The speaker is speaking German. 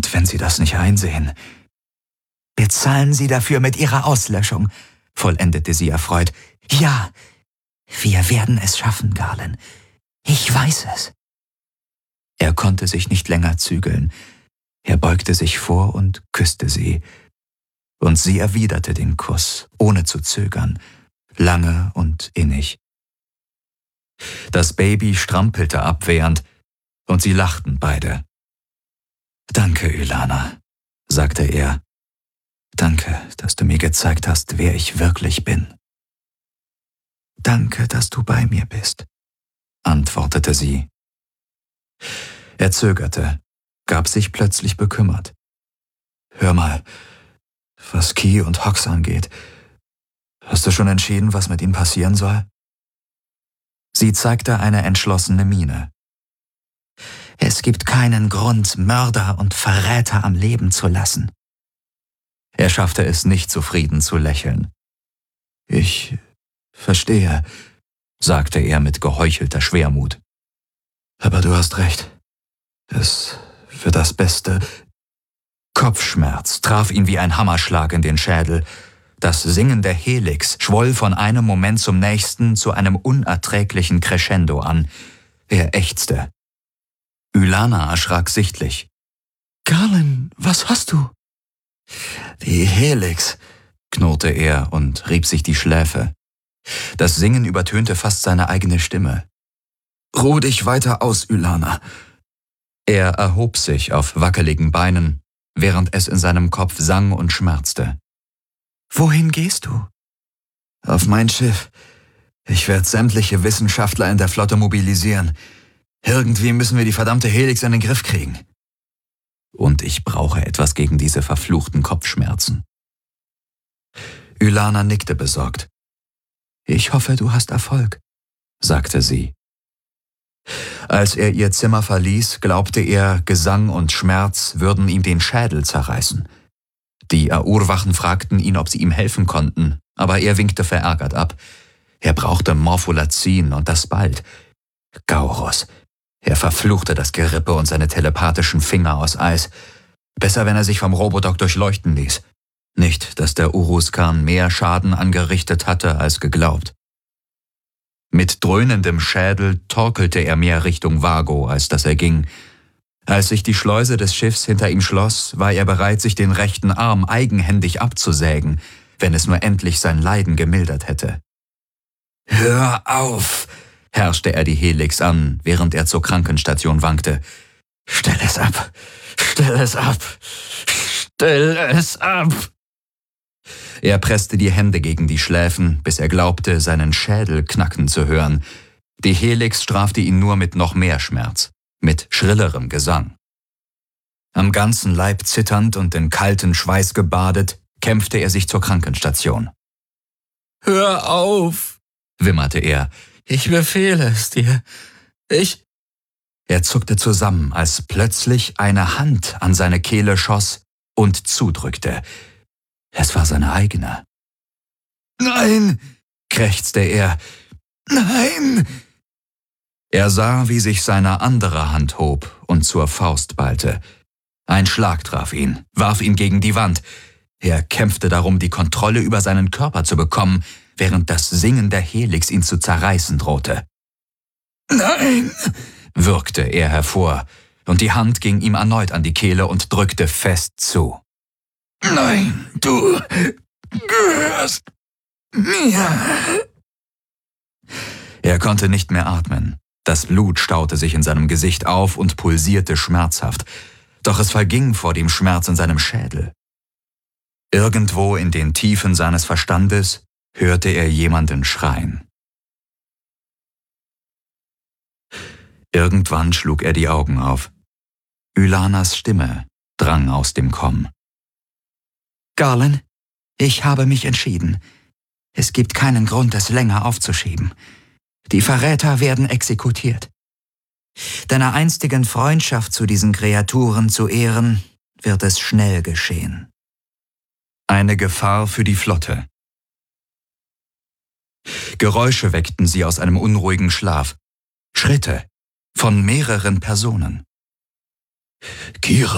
als wenn Sie das nicht einsehen. »Bezahlen Sie dafür mit Ihrer Auslöschung«, vollendete sie erfreut. »Ja, wir werden es schaffen, Garland. Ich weiß es.« Er konnte sich nicht länger zügeln. Er beugte sich vor und küsste sie. Und sie erwiderte den Kuss, ohne zu zögern, lange und innig. Das Baby strampelte abwehrend, und sie lachten beide. »Danke, Ilana«, sagte er. »Danke, dass du mir gezeigt hast, wer ich wirklich bin.« »Danke, dass du bei mir bist«, antwortete sie. Er zögerte, gab sich plötzlich bekümmert. »Hör mal, was Key und Hox angeht, hast du schon entschieden, was mit ihnen passieren soll?« Sie zeigte eine entschlossene Miene. »Es gibt keinen Grund, Mörder und Verräter am Leben zu lassen.« Er schaffte es nicht, zufrieden zu lächeln. »Ich verstehe«, sagte er mit geheuchelter Schwermut. »Aber du hast recht. Es für das Beste.« Kopfschmerz traf ihn wie ein Hammerschlag in den Schädel. Das Singen der Helix schwoll von einem Moment zum nächsten zu einem unerträglichen Crescendo an. Er ächzte. Ilana erschrak sichtlich. »Garland, was hast du?« »Die Helix«, knurrte er und rieb sich die Schläfe. Das Singen übertönte fast seine eigene Stimme. »Ruh dich weiter aus, Ilana.« Er erhob sich auf wackeligen Beinen, während es in seinem Kopf sang und schmerzte. »Wohin gehst du?« »Auf mein Schiff. Ich werde sämtliche Wissenschaftler in der Flotte mobilisieren. Irgendwie müssen wir die verdammte Helix in den Griff kriegen. Und ich brauche etwas gegen diese verfluchten Kopfschmerzen.« Ilana nickte besorgt. »Ich hoffe, du hast Erfolg«, sagte sie. Als er ihr Zimmer verließ, glaubte er, Gesang und Schmerz würden ihm den Schädel zerreißen. Die Aur-Wachen fragten ihn, ob sie ihm helfen konnten, aber er winkte verärgert ab. Er brauchte Morpholazin und das bald. Gaurus. Er verfluchte das Gerippe und seine telepathischen Finger aus Eis. Besser, wenn er sich vom Robodoc durchleuchten ließ. Nicht, dass der Uruzkan mehr Schaden angerichtet hatte als geglaubt. Mit dröhnendem Schädel torkelte er mehr Richtung Vago, als dass er ging. Als sich die Schleuse des Schiffs hinter ihm schloss, war er bereit, sich den rechten Arm eigenhändig abzusägen, wenn es nur endlich sein Leiden gemildert hätte. »Hör auf«, herrschte er die Helix an, während er zur Krankenstation wankte. »Stell es ab! Stell es ab! Stell es ab!« Er presste die Hände gegen die Schläfen, bis er glaubte, seinen Schädel knacken zu hören. Die Helix strafte ihn nur mit noch mehr Schmerz, mit schrillerem Gesang. Am ganzen Leib zitternd und in kalten Schweiß gebadet, kämpfte er sich zur Krankenstation. »Hör auf«, wimmerte er. »Ich befehle es dir. Er zuckte zusammen, als plötzlich eine Hand an seine Kehle schoss und zudrückte. Es war seine eigene. »Nein«, krächzte er. »Nein!« Er sah, wie sich seine andere Hand hob und zur Faust ballte. Ein Schlag traf ihn, warf ihn gegen die Wand. Er kämpfte darum, die Kontrolle über seinen Körper zu bekommen, während das Singen der Helix ihn zu zerreißen drohte. »Nein«, würgte er hervor, und die Hand ging ihm erneut an die Kehle und drückte fest zu. »Nein, du gehörst mir.« Er konnte nicht mehr atmen. Das Blut staute sich in seinem Gesicht auf und pulsierte schmerzhaft. Doch es verging vor dem Schmerz in seinem Schädel. Irgendwo in den Tiefen seines Verstandes hörte er jemanden schreien. Irgendwann schlug er die Augen auf. Ilanas Stimme drang aus dem Komm. »Garland, ich habe mich entschieden. Es gibt keinen Grund, es länger aufzuschieben. Die Verräter werden exekutiert. Deiner einstigen Freundschaft zu diesen Kreaturen zu ehren, wird es schnell geschehen.« Eine Gefahr für die Flotte. Geräusche weckten sie aus einem unruhigen Schlaf. Schritte von mehreren Personen. »Kira«,